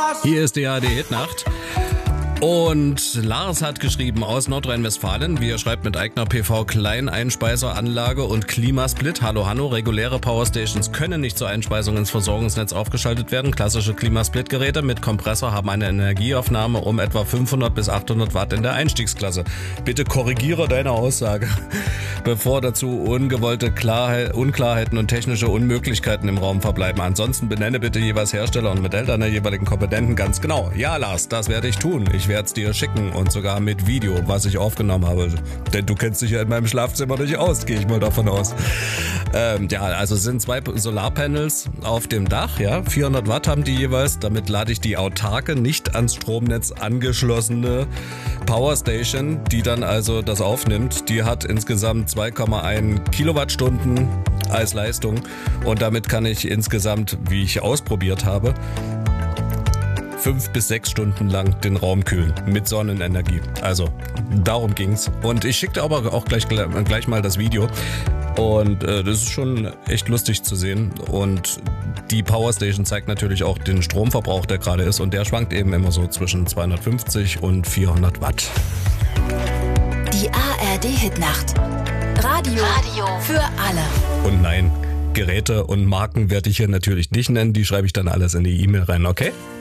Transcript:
Hier ist die ARD-Hitnacht. Und Lars hat geschrieben aus Nordrhein-Westfalen, wie er schreibt, mit eigener PV-Kleineinspeiseranlage und Klimasplit. Hallo Hanno, reguläre Powerstations können nicht zur Einspeisung ins Versorgungsnetz aufgeschaltet werden. Klassische Klimasplit-Geräte mit Kompressor haben eine Energieaufnahme um etwa 500 bis 800 Watt in der Einstiegsklasse. Bitte korrigiere deine Aussage, bevor dazu ungewollte Unklarheiten und technische Unmöglichkeiten im Raum verbleiben. Ansonsten benenne bitte jeweils Hersteller und Modell deiner jeweiligen Komponenten ganz genau. Ja, Lars, das werde ich tun. Ich werde es dir schicken und sogar mit Video, was ich aufgenommen habe. Denn du kennst dich ja in meinem Schlafzimmer nicht aus, gehe ich mal davon aus. Ja, also es sind 2 Solarpanels auf dem Dach, ja, 400 Watt haben die jeweils. Damit lade ich die autarke, nicht ans Stromnetz angeschlossene Powerstation, die dann also das aufnimmt. Die hat insgesamt 2,1 Kilowattstunden als Leistung und damit kann ich insgesamt, wie ich ausprobiert habe, 5 bis 6 Stunden lang den Raum kühlen mit Sonnenenergie. Also darum ging's. Und ich schickte aber auch gleich mal das Video. Und das ist schon echt lustig zu sehen. Und die Powerstation zeigt natürlich auch den Stromverbrauch, der gerade ist. Und der schwankt eben immer so zwischen 250 und 400 Watt. Die ARD-Hitnacht. Radio für alle. Und nein, Geräte und Marken werde ich hier natürlich nicht nennen. Die schreibe ich dann alles in die E-Mail rein, okay?